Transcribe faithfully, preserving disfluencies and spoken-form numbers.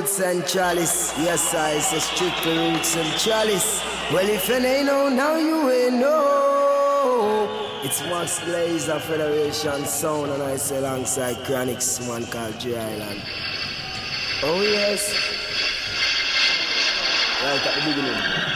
Roots and Chalice. Yes, I say strictly Roots and Chalice. Well, if you ain't know, now you ain't know. It's Max Blazer Federation Sound, and I say alongside Chronics, one called J Island. Oh yes. Right at the beginning.